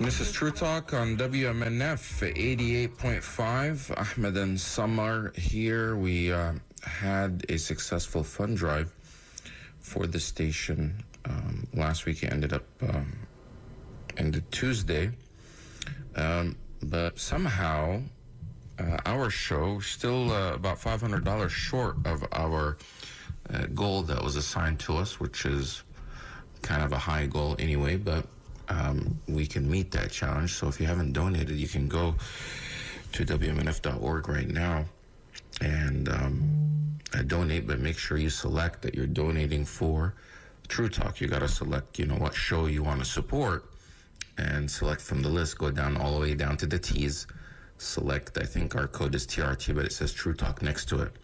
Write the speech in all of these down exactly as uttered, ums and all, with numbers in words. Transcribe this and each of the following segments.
This is True Talk on W M N F eighty-eight point five. Ahmed and Samar here. We uh, had a successful fund drive for the station um, last week. It ended up um, ended Tuesday, um, but somehow uh, our show still uh, about five hundred dollars short of our uh, goal that was assigned to us, which is kind of a high goal anyway, but Um, we can meet that challenge. So if you haven't donated, you can go to W M N F dot org right now and um, uh, donate, but make sure you select that you're donating for True Talk. You got to select, you know, what show you want to support and select from the list. Go down all the way down to the T's. Select, I think our code is T R T, but it says True Talk next to it.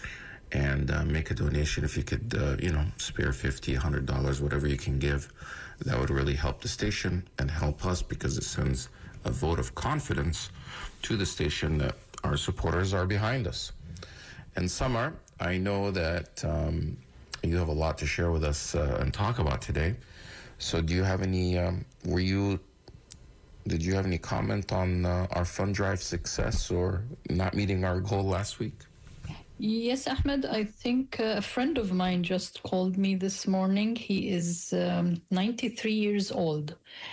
And uh, make a donation. If you could, uh, you know, spare fifty dollars, one hundred dollars, whatever you can give. That would really help the station and help us, because it sends a vote of confidence to the station that our supporters are behind us. And Samar, I know that um, you have a lot to share with us uh, and talk about today. So do you have any, um, were you, did you have any comment on uh, our fund drive success or not meeting our goal last week? Yes, Ahmed, I think uh, a friend of mine just called me this morning. He is um, ninety-three years old.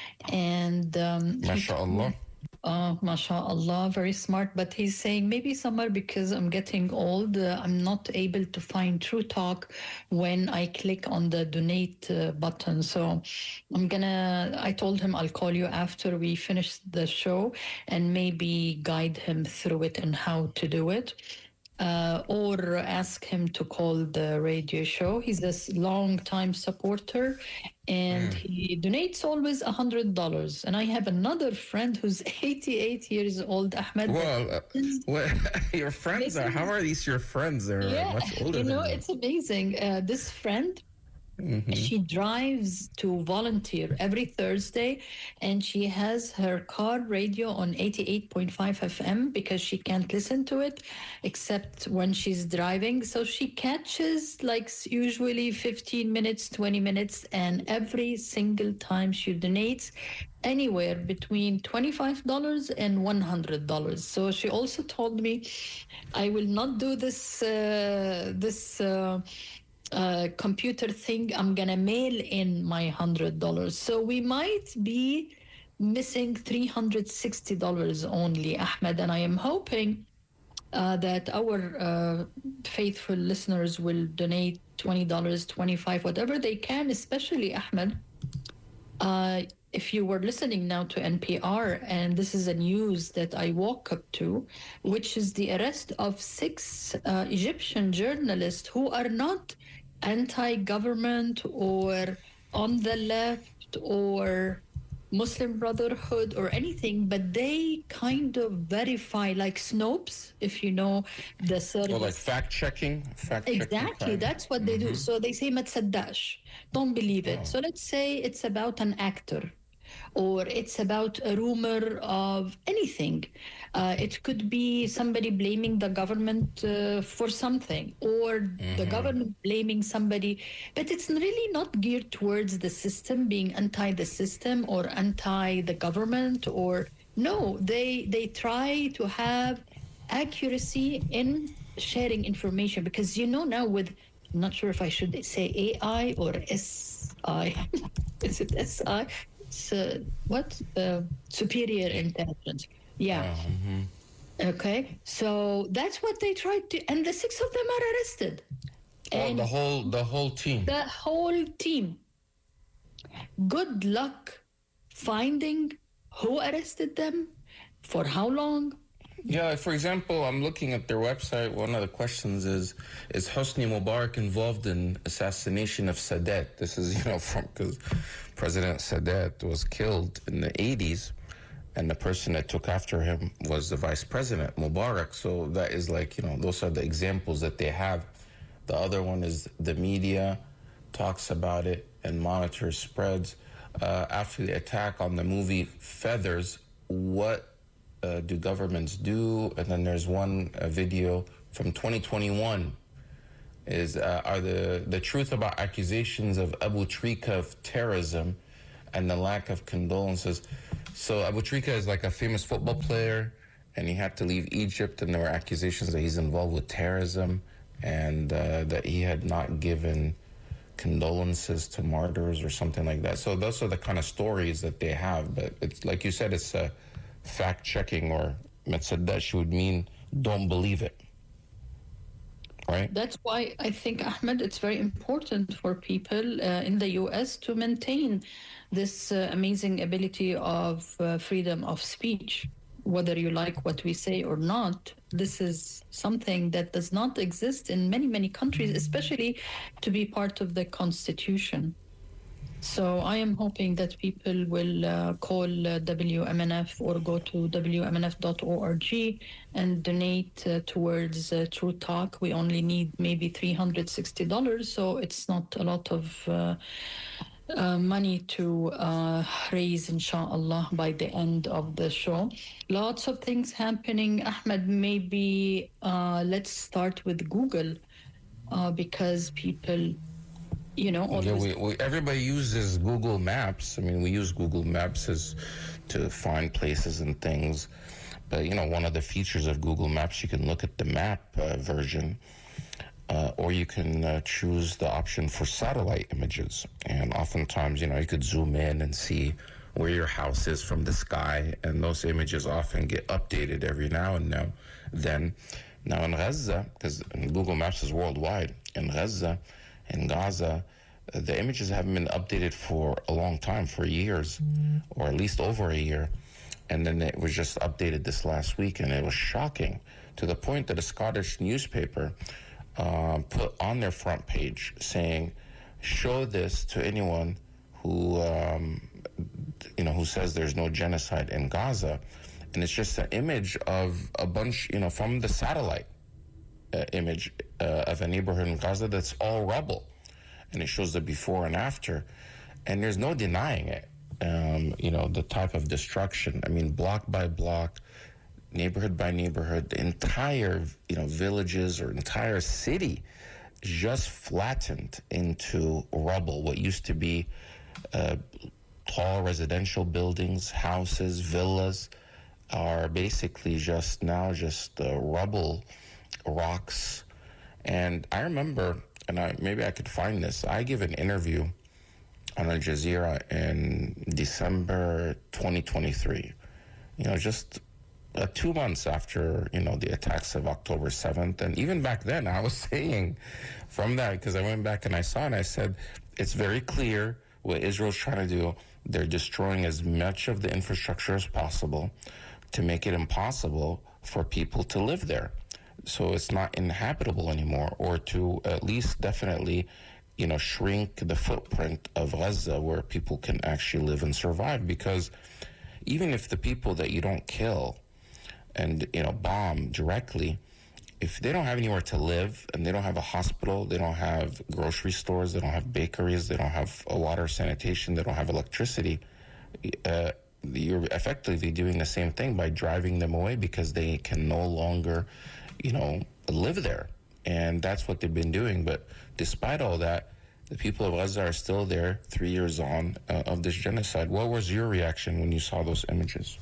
And um, MashaAllah. Uh, MashaAllah, very smart. But he's saying maybe somewhere because I'm getting old, uh, I'm not able to find True Talk when I click on the donate uh, button. So I'm gonna, I told him I'll call you after we finish the show and maybe guide him through it and how to do it. Uh, or ask him to call the radio show. He's a long-time supporter, and mm. he donates always one hundred dollars. And I have another friend who's eighty-eight years old, Ahmed. Well, uh, well your friends are, how are these your friends? They're yeah, much older you know, than it's amazing. Uh, this friend, Mm-hmm. she drives to volunteer every Thursday, and she has her car radio on eighty-eight point five F M because she can't listen to it except when she's driving. So she catches like usually fifteen minutes, twenty minutes, and every single time she donates anywhere between twenty-five dollars and one hundred dollars. So she also told me, I will not do this, uh, this, uh, Uh, computer thing. I'm gonna mail in my one hundred dollars. So we might be missing three hundred sixty dollars only, Ahmed, and I am hoping uh, that our uh, faithful listeners will donate twenty dollars, twenty-five dollars, whatever they can, especially, Ahmed. Uh, if you were listening now to N P R, and this is a news that I woke up to, which is the arrest of six uh, Egyptian journalists who are not anti-government or on the left or Muslim Brotherhood or anything, but they kind of verify, like Snopes, if you know the service. Well, like fact-checking? Fact exactly, checking that's what they mm-hmm. do. So they say, "Mat saddash," don't believe it. Oh. So let's say it's about an actor, or it's about a rumor of anything. Uh, it could be somebody blaming the government uh, for something, or mm-hmm. the government blaming somebody. But it's really not geared towards the system, being anti the system or anti the government. Or no, they they try to have accuracy in sharing information, because you know now with, I'm not sure if I should say A I or S I. Is it S I? Uh, what uh, superior intelligence? Yeah. Mm-hmm. Okay. So that's what they tried to, and the six of them are arrested. Oh, and the whole the whole team. The whole team. Good luck finding who arrested them, for how long. Yeah, like for example, I'm looking at their website. One of the questions is, is Hosni Mubarak involved in assassination of Sadat? This is, you know, from, because President Sadat was killed in the eighties, and the person that took after him was the vice president, Mubarak. So that is like, you know, those are the examples that they have. The other one is the media talks about it and monitors spreads. Uh, after the attack on the movie Feathers, what Uh, do governments do? And then there's one uh, video from twenty twenty-one is uh, are the the truth about accusations of Abu Trika of terrorism and the lack of condolences. So Abu Trika is like a famous football player, and he had to leave Egypt, and there were accusations that he's involved with terrorism, and uh, that he had not given condolences to martyrs or something like that. So those are the kind of stories that they have. But it's like you said, it's a fact checking, or Metsaddash would mean don't believe it. Right? That's why I think, Ahmed, it's very important for people uh, in the U S to maintain this uh, amazing ability of uh, freedom of speech. Whether you like what we say or not, this is something that does not exist in many, many countries, especially to be part of the constitution. So I am hoping that people will uh, call uh, W M N F or go to W M N F dot org and donate uh, towards uh, True Talk. We only need maybe three hundred sixty dollars, so it's not a lot of uh, uh, money to uh, raise, inshallah, by the end of the show. Lots of things happening. Ahmed, maybe uh, let's start with Google uh, because people... You know, yeah, we, we, everybody uses Google Maps. I mean, we use Google Maps as to find places and things. But, you know, one of the features of Google Maps, you can look at the map uh, version, uh, or you can uh, choose the option for satellite images. And oftentimes, you know, you could zoom in and see where your house is from the sky. And those images often get updated every now and now. Then, now in Gaza, because Google Maps is worldwide, in Gaza, in Gaza, uh, the images haven't been updated for a long time, for years, mm. or at least over a year. And then it was just updated this last week, and it was shocking to the point that a Scottish newspaper uh, put on their front page saying, show this to anyone who, um, you know, who says there's no genocide in Gaza. And it's just an image of a bunch, you know, from the satellite. Uh, image uh, of a neighborhood in Gaza that's all rubble, and it shows the before and after, and there's no denying it. Um, you know, the type of destruction. I mean, block by block, neighborhood by neighborhood, the entire, you know, villages or entire city just flattened into rubble. What used to be uh, tall residential buildings, houses, villas, are basically just now just uh, rubble, rocks. And I remember, and I maybe I could find this, I give an interview on Al Jazeera in December twenty twenty-three, you know, just uh, two months after, you know, the attacks of October seventh. And even back then I was saying from that, because I went back and I saw it, and I said, it's very clear what Israel's trying to do. They're destroying as much of the infrastructure as possible to make it impossible for people to live there. So it's not inhabitable anymore, or to at least definitely, you know, shrink the footprint of Gaza where people can actually live and survive. Because even if the people that you don't kill and, you know, bomb directly, if they don't have anywhere to live and they don't have a hospital, they don't have grocery stores, they don't have bakeries, they don't have a water sanitation, they don't have electricity, uh, you're effectively doing the same thing by driving them away because they can no longer, you know, live there. And that's what they've been doing. But despite all that, the people of Gaza are still there three years on uh, of this genocide. What was your reaction when you saw those images?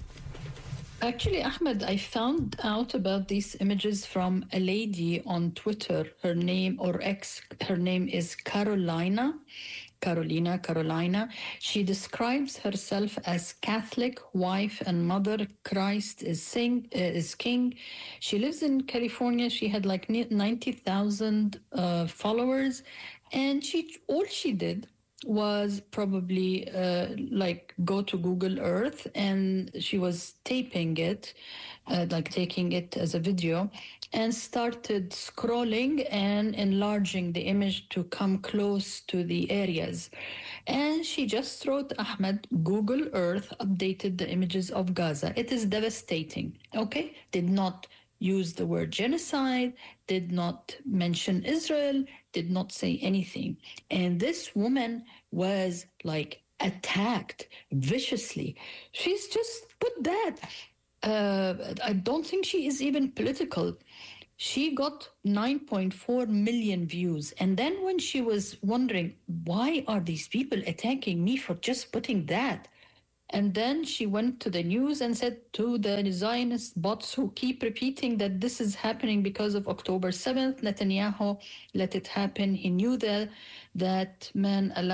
Actually, Ahmed, I found out about these images from a lady on Twitter. Her name, or ex, her name is Carolina. Carolina, Carolina. She describes herself as Catholic, wife and mother. Christ is, sing, uh, is king. She lives in California. She had like ninety thousand uh, followers. And she all she did was probably uh, like go to Google Earth, and she was taping it, uh, like taking it as a video, and started scrolling and enlarging the image to come close to the areas. And she just wrote, Ahmed, Google Earth updated the images of Gaza. It is devastating, okay? Did not use the word genocide, did not mention Israel, did not say anything. And this woman was like attacked viciously. She's just put that. Uh, I don't think she is even political. She got nine point four million views. And then when she was wondering, why are these people attacking me for just putting that? And then she went to the news and said to the Zionist bots who keep repeating that this is happening because of October seventh, Netanyahu let it happen. He knew that that man allowed